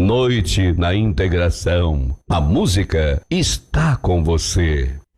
noite na integração. A música está com você.